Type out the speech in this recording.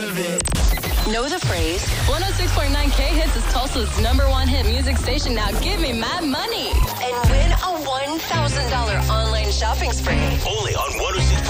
of it. Know the phrase? 106.9 K-Hits is Tulsa's #1 hit music station. Now give me mad money. And win a $1,000 online shopping spree. Only on 106.9